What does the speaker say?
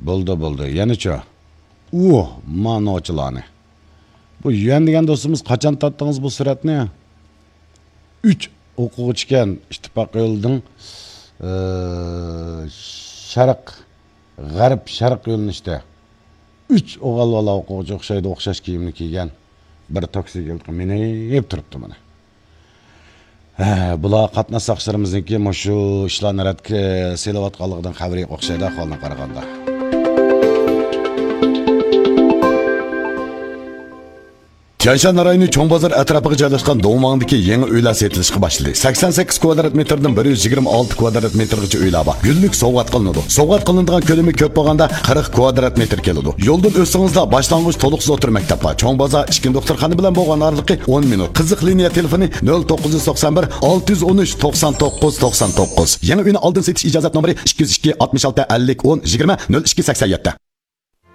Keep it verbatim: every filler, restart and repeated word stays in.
Bo'ldi, bo'ldi. Yanicha. Uh, ma'nochilarni. Bu Yuan degan do'stimiz qachon tatdingiz bu suratni? uch o'quvchi ekan ittifoq yo'lining sharq, g'arb, sharq yo'linishda. uch o'g'il bola o'quvchi o'xshaydi, o'xshash kiyimni kiygan bir taksi keldi. Meni yeb turibdi mana. Ha, bular qatnashchilarimizniki shu ishlarni radga selayotganligidan xabari o'xshaydi ahvolni qaraganda. Tianshan rayoni Cho'ng bozor atrofiga joylashgan Do'ngmangdagi yangi uylar sotilishga boshladi. sakson sakkiz kvadrat metrdan bir yuz yigirma olti kvadrat metrgacha uylar bor. Gullik sovg'at qilinadi. Sovg'at qilinadigan ko'lami ko'p bo'lganda qirq kvadrat metr keladi. Yo'ldan o'tsangizda boshlang'ich to'liqsiz o'tir maktab bor. Cho'ng bozor ishkin doktorxona bilan bo'lgan oraliqi o'n minut. Qiziq liniya telefoni nol to'qqiz yuz to'qson bir olti yuz o'n uch to'qson to'qqiz to'qson to'qqiz. Yangi uyni oldin setish ijozat nomeri ikki yuz ikki oltmish olti ellik o'n yigirma nol ikki sakson yetti.